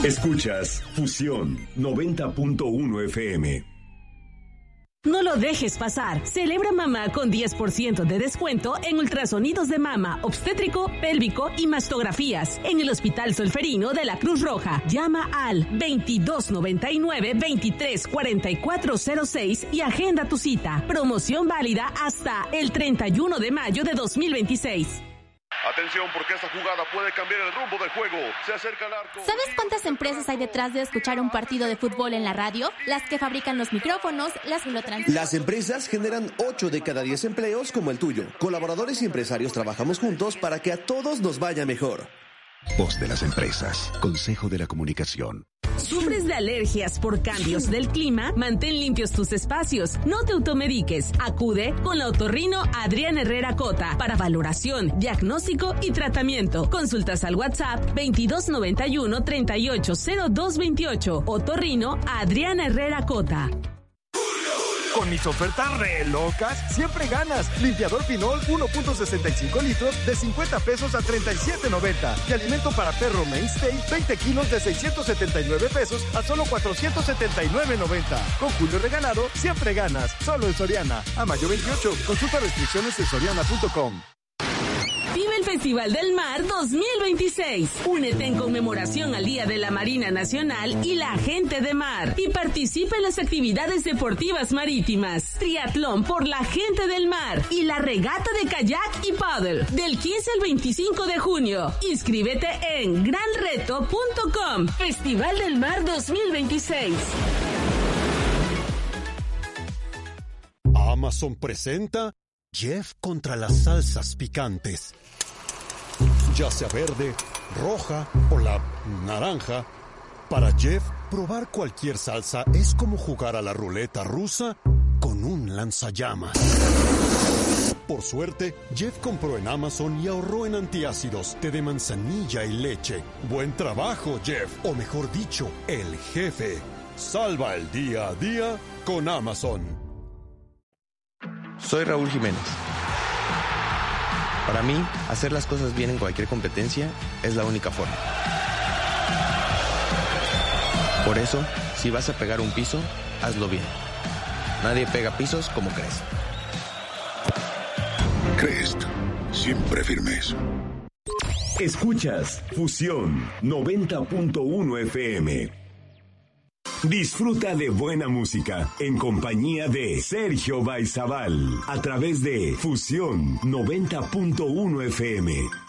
Escuchas Fusión 90.1 FM. No lo dejes pasar. Celebra mamá con 10% de descuento en ultrasonidos de mama, obstétrico, pélvico y mastografías en el Hospital Solferino de la Cruz Roja. Llama al 2299-234406 y agenda tu cita. Promoción válida hasta el 31 de mayo de 2026. Atención, porque esta jugada puede cambiar el rumbo del juego. Se acerca el arco. ¿Sabes cuántas empresas hay detrás de escuchar un partido de fútbol en la radio? Las que fabrican los micrófonos, las que lo transmiten. Las empresas generan 8 de cada 10 empleos como el tuyo. Colaboradores y empresarios trabajamos juntos para que a todos nos vaya mejor. Voz de las empresas. Consejo de la Comunicación. ¿Sufres de alergias por cambios del clima? Mantén limpios tus espacios. No te automediques. Acude con la otorrino Adrián Herrera Cota para valoración, diagnóstico y tratamiento. Consultas al WhatsApp 2291-380228. Otorrino Adrián Herrera Cota. Con mis ofertas re locas, siempre ganas. Limpiador Pinol 1.65 litros de 50 pesos a 37.90. Y alimento para perro Mainstay 20 kilos de 679 pesos a solo 479.90. Con Julio Regalado, siempre ganas. Solo en Soriana. A mayo 28. Consulta restricciones en soriana.com. Vive el Festival del Mar 2026. Únete en conmemoración al Día de la Marina Nacional y la Gente de Mar. Y participa en las actividades deportivas marítimas. Triatlón por la Gente del Mar. Y la regata de kayak y paddle. Del 15 al 25 de junio. Inscríbete en granreto.com. Festival del Mar 2026. Amazon presenta Jeff contra las salsas picantes. Ya sea verde, roja o la naranja, para Jeff, probar cualquier salsa es como jugar a la ruleta rusa con un lanzallamas. Por suerte, Jeff compró en Amazon y ahorró en antiácidos, té de manzanilla y leche. Buen trabajo, Jeff, o mejor dicho, el jefe. Salva el día a día con Amazon. Soy Raúl Jiménez. Para mí, hacer las cosas bien en cualquier competencia es la única forma. Por eso, si vas a pegar un piso, hazlo bien. Nadie pega pisos como Crest. Crest, siempre firmes. Escuchas Fusión 90.1 FM. Disfruta de buena música en compañía de Sergio Baizabal a través de Fusión 90.1 FM.